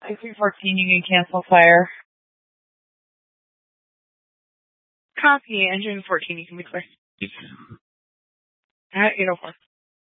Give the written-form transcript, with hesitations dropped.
314, you can cancel fire. Copy, engine 14, you can be clear. At 804.